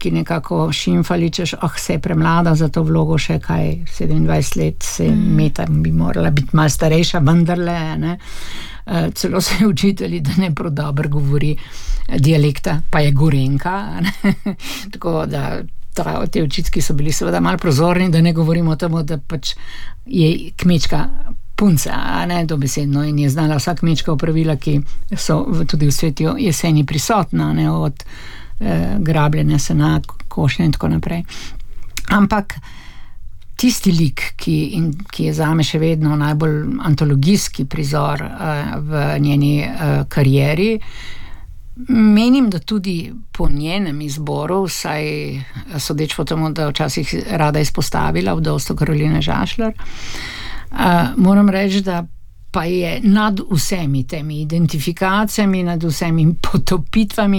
kritiki nekako šimfali, češ, se je premlada za to vlogo, še kaj, 27 let se Meta bi morala biti malo starejša, vendarle, ne. Celo se je učitelji, da ne prav dobro govori dialekta, pa je Gorenjka, ne. Tako da te očitki so bili seveda malo prozorni, da ne govorimo o tem, da pač je kmečka punca, ne, dobesedno, in je znala vsa kmečka opravila, ki so tudi v svetu jeseni prisotna, ne, od grabljenja sena, košnje in tako naprej. Ampak tisti lik, ki je zame še vedno najbolj antologijski prizor v njeni karieri, menim, da tudi po njenem izboru, vsaj sodeč po temu, da včasih rada izpostavila vdovstvo Karoline Žašler, moram reči, da pa je nad vsemi temi identifikacijami, nad vsemi potopitvami,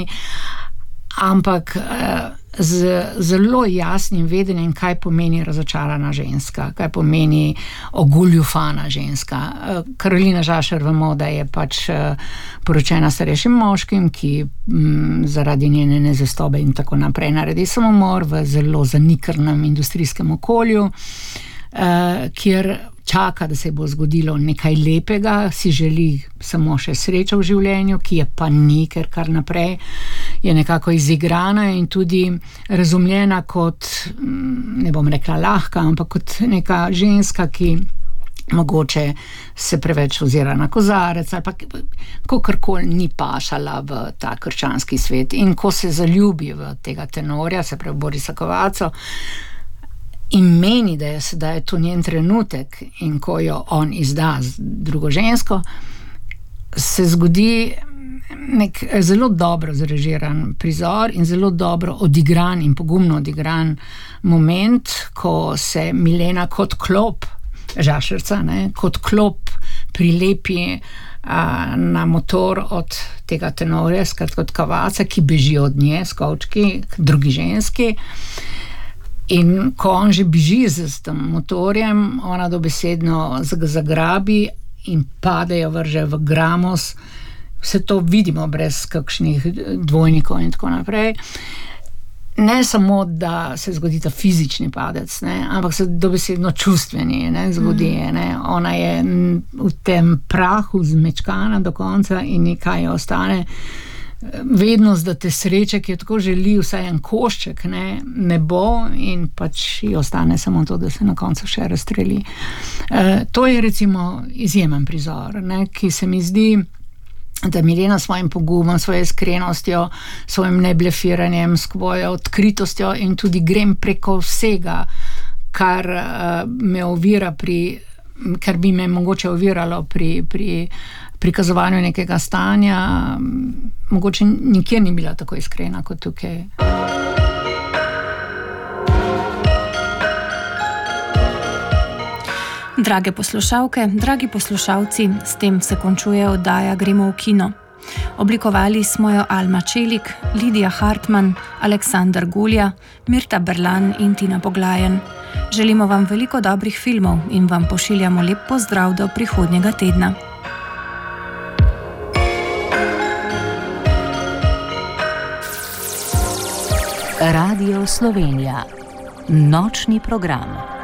ampak z zelo jasnim vedenjem, kaj pomeni razočarana ženska, kaj pomeni ogoljufana ženska. Karolina Žašler vemo, da je pač poročena starejšim moškim, ki zaradi njene nezvestobe in tako naprej naredi samomor v zelo zanikrnem industrijskem okolju, kjer čaka, da se bo zgodilo nekaj lepega, si želi samo še srečo v življenju, ki je pa ni, ker kar naprej je nekako izigrana in tudi razumljena kot, ne bom rekla lahka, ampak kot neka ženska, ki mogoče se preveč ozira na kozarec ali pa kakorkoli ni pašala v ta krščanski svet. In ko se zaljubi v tega tenorja, se pravi Borisa Kovaco, in meni, da je sedaj to njen trenutek in ko jo on izda z drugo žensko, se zgodi nek zelo dobro zrežiran prizor in zelo dobro odigran in pogumno odigran moment, ko se Milena kot klop Žašlerca, ne, kot klop prilepi na motor od tega tenorja, skratka od Kovaca, ki beži od nje s kovčki k drugi ženski. In ko on že beži s tem motorjem, ona dobesedno zagrabi in padejo, vrže v gramos. Vse to vidimo brez kakšnih dvojnikov in tako naprej. Ne samo, da se zgodi ta fizični padec, ne, ampak se dobesedno čustveni, ne, zgodi. Ne. Ona je v tem prahu zmečkana do konca in nekaj ostane. Vednost, da te sreče, ki jo tako želi vsaj en košček, ne bo in pač ji ostane samo to, da se na koncu še razstreli. To je recimo izjemen prizor, ne, ki se mi zdi, da Milena s svojim pogumom, svojo iskrenostjo, svojim neblefiranjem, svojo odkritostjo in tudi grem preko vsega, kar me ovira kar bi me mogoče oviralo pri prikazovanju nekega stanja, mogoče nikjer ni bila tako iskrena kot tukaj. Drage poslušalke, dragi poslušalci, s tem se končuje oddaja Gremo v kino. Oblikovali smo jo Alma Čelik, Lidija Hartmann, Aleksander Gulja, Mirta Berlan in Tina Poglajen. Želimo vam veliko dobrih filmov in vam pošiljamo lep pozdrav do prihodnjega tedna. Radio Slovenija. Nočni program.